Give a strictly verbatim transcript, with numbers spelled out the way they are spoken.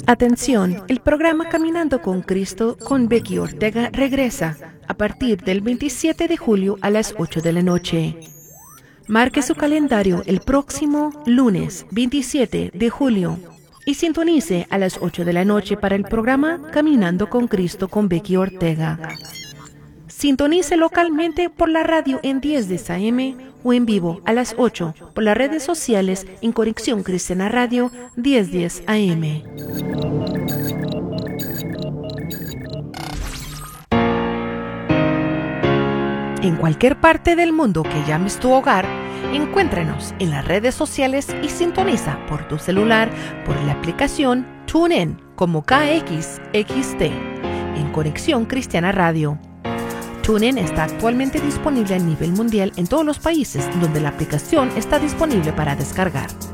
Atención, el programa Caminando con Cristo con Becky Ortega regresa a partir del veintisiete de julio a las ocho de la noche. Marque su calendario el próximo lunes veintisiete de julio y sintonice a las ocho de la noche para el programa Caminando con Cristo con Becky Ortega. Sintonice localmente por la radio en diez diez A M o en vivo a las ocho por las redes sociales en Conexión Cristiana Radio diez diez A M. En cualquier parte del mundo que llames tu hogar, encuéntranos en las redes sociales y sintoniza por tu celular por la aplicación TuneIn como K X X T en Conexión Cristiana Radio. TuneIn está actualmente disponible a nivel mundial en todos los países donde la aplicación está disponible para descargar.